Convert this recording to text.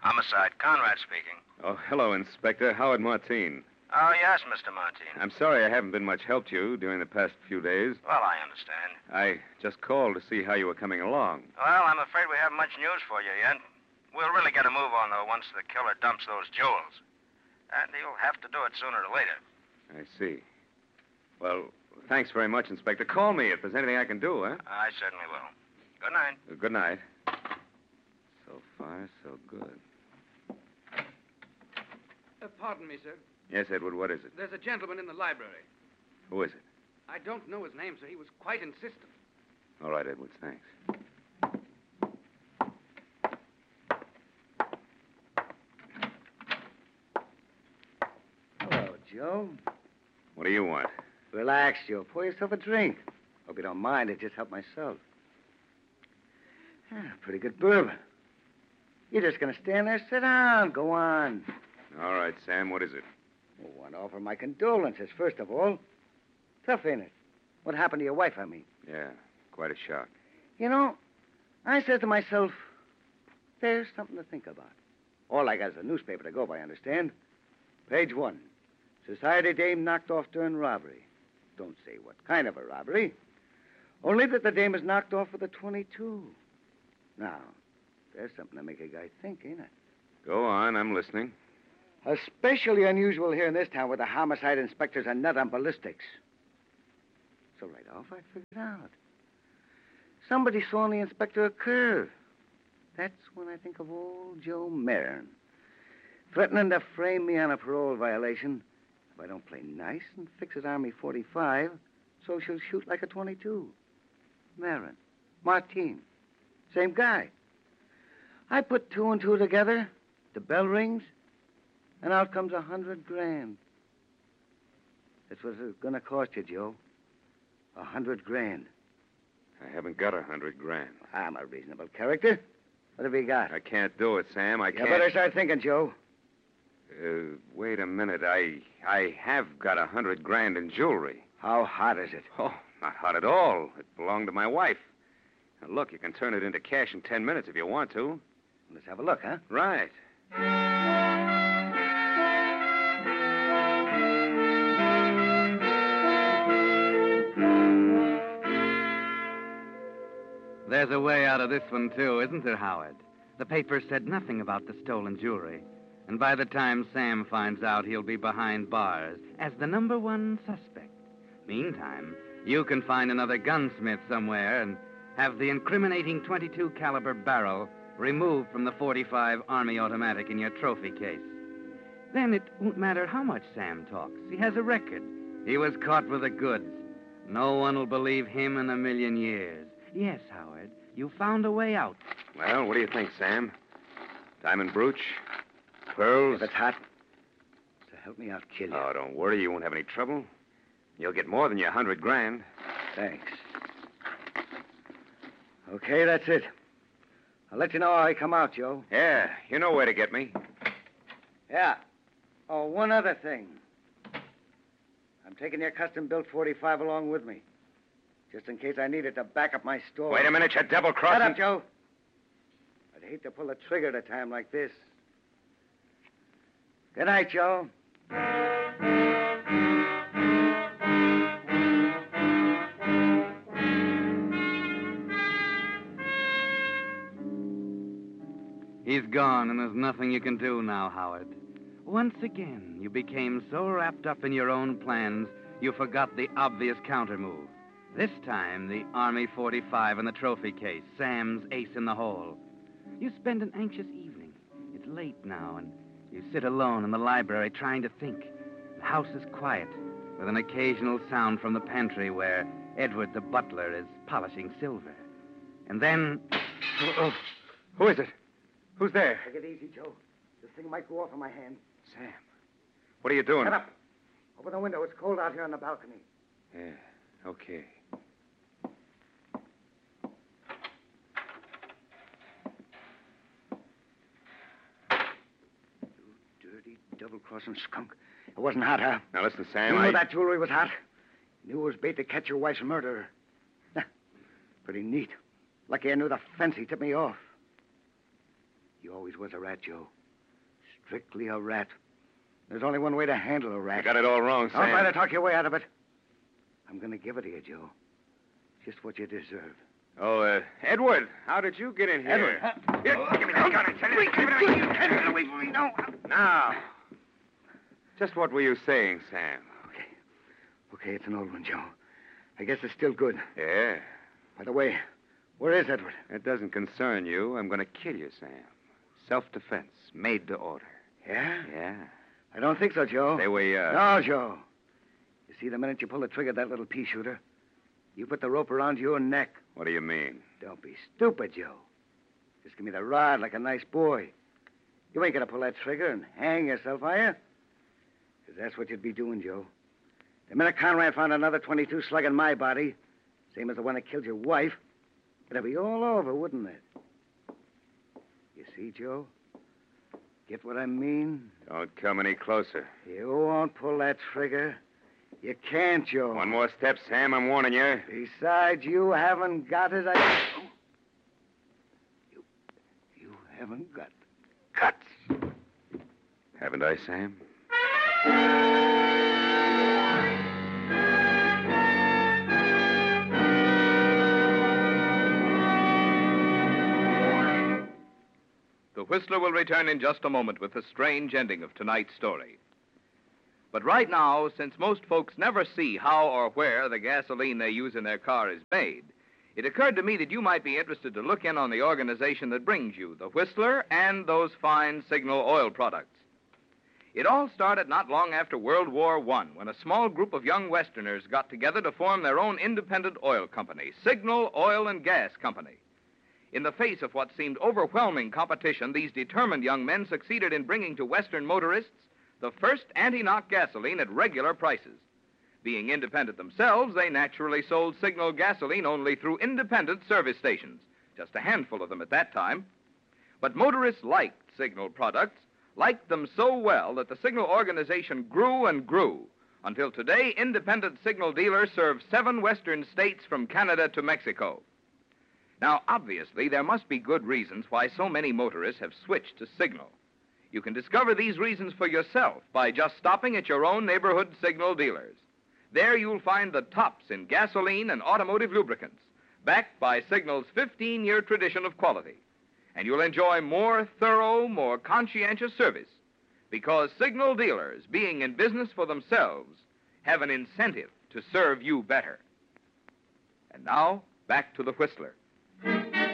Homicide, Conrad speaking. Oh, hello, Inspector. Howard Martine. Oh, yes, Mr. Martine. I'm sorry I haven't been much help to you during the past few days. Well, I understand. I just called to see how you were coming along. Well, I'm afraid we haven't much news for you yet. We'll really get a move on, though, once the killer dumps those jewels. And he'll have to do it sooner or later. I see. Well, thanks very much, Inspector. Call me if there's anything I can do, huh? I certainly will. Good night. Good night. So far, so good. Pardon me, sir. Yes, Edward, what is it? There's a gentleman in the library. Who is it? I don't know his name, sir. He was quite insistent. All right, Edwards, thanks. Hello, Joe. What do you want? Relax, Joe. Pour yourself a drink. Hope you don't mind. It just helped myself. Pretty good bourbon. You're just going to stand there? Sit down. Go on. All right, Sam, what is it? Well, I want to offer my condolences, first of all. Tough, ain't it? What happened to your wife, I mean? Yeah, quite a shock. You know, I said to myself, there's something to think about. All I got is a newspaper to go by, understand? Page 1. Society dame knocked off during robbery. Don't say what kind of a robbery. Only that the dame is knocked off with a .22. Now, there's something to make a guy think, ain't it? Go on, I'm listening. Especially unusual here in this town where the homicide inspectors are nut on ballistics. So right off, I figured out. Somebody saw in the inspector a curve. That's when I think of old Joe Marin. Threatening to frame me on a parole violation if I don't play nice and fix his Army 45, so she'll shoot like a .22. Marin. Martine. Same guy. I put 2 and 2 together, the bell rings, and out comes $100,000. That's what it's going to cost you, Joe. $100,000. I haven't got $100,000. I'm a reasonable character. What have you got? I can't do it, Sam. I You can't. better start thinking, Joe. Wait a minute. I have got $100,000 in jewelry. How hot is it? Oh, not hot at all. It belonged to my wife. Now, look, you can turn it into cash in 10 minutes if you want to. Let's have a look, huh? Right. There's a way out of this one, too, isn't there, Howard? The paper said nothing about the stolen jewelry. And by the time Sam finds out, he'll be behind bars as the #1 suspect. Meantime, you can find another gunsmith somewhere and have the incriminating .22 caliber barrel removed from the .45 Army automatic in your trophy case. Then it won't matter how much Sam talks. He has a record. He was caught with the goods. No one will believe him in a million years. Yes, Howard, you found a way out. Well, what do you think, Sam? Diamond brooch? Pearls? If it's hot, so help me out, kill you. Oh, don't worry. You won't have any trouble. You'll get more than your $100,000. Thanks. Okay, that's it. I'll let you know how I come out, Joe. Yeah, you know where to get me. Yeah. Oh, one other thing. I'm taking your custom-built .45 along with me. Just in case I need it to back up my store. Wait a minute, you double-crossing... Shut up, Joe. I'd hate to pull the trigger at a time like this. Good night, Joe. He's gone, and there's nothing you can do now, Howard. Once again, you became so wrapped up in your own plans, you forgot the obvious countermove. This time, the Army 45 in the trophy case, Sam's ace in the hole. You spend an anxious evening. It's late now, and you sit alone in the library trying to think. The house is quiet, with an occasional sound from the pantry where Edward the butler is polishing silver. And then... Oh, who is it? Who's there? Take it easy, Joe. This thing might go off in my hand. Sam. What are you doing? Shut up. Open the window. It's cold out here on the balcony. Yeah, okay. You dirty, double-crossing skunk. It wasn't hot, huh? Now, listen, Sam, You knew that jewelry was hot. You knew it was bait to catch your wife's murderer. Pretty neat. Lucky I knew the fence he tipped me off. You always was a rat, Joe. Strictly a rat. There's only one way to handle a rat. You got it all wrong, Sam. Don't try to talk your way out of it. I'm going to give it to you, Joe. Just what you deserve. Oh, Edward, how did you get in here? Edward, huh? Here, give me that gun. I tell you. Give it away from me. No. Now, just what were you saying, Sam? Okay, it's an old one, Joe. I guess it's still good. Yeah. By the way, where is Edward? It doesn't concern you. I'm going to kill you, Sam. Self-defense, made to order. Yeah? Yeah. I don't think so, Joe. Say we, No, Joe. You see, the minute you pull the trigger of that little pea shooter, you put the rope around your neck. What do you mean? Don't be stupid, Joe. Just give me the rod like a nice boy. You ain't going to pull that trigger and hang yourself, are you? Because that's what you'd be doing, Joe. The minute Conrad found another 22 slug in my body, same as the one that killed your wife, it'd be all over, wouldn't it? You see, Joe? Get what I mean? Don't come any closer. You won't pull that trigger. You can't, Joe. One more step, Sam. I'm warning you. Besides, you haven't got it. You haven't got guts. Haven't I, Sam? The Whistler will return in just a moment with the strange ending of tonight's story. But right now, since most folks never see how or where the gasoline they use in their car is made, it occurred to me that you might be interested to look in on the organization that brings you the Whistler and those fine Signal oil products. It all started not long after World War I, when a small group of young Westerners got together to form their own independent oil company, Signal Oil and Gas Company. In the face of what seemed overwhelming competition, these determined young men succeeded in bringing to Western motorists the first anti-knock gasoline at regular prices. Being independent themselves, they naturally sold Signal gasoline only through independent service stations, just a handful of them at that time. But motorists liked Signal products, liked them so well that the Signal organization grew and grew, until today independent Signal dealers serve 7 western states from Canada to Mexico. Now, obviously, there must be good reasons why so many motorists have switched to Signal. You can discover these reasons for yourself by just stopping at your own neighborhood Signal dealers. There you'll find the tops in gasoline and automotive lubricants, backed by Signal's 15-year tradition of quality. And you'll enjoy more thorough, more conscientious service, because Signal dealers, being in business for themselves, have an incentive to serve you better. And now, back to the Whistler.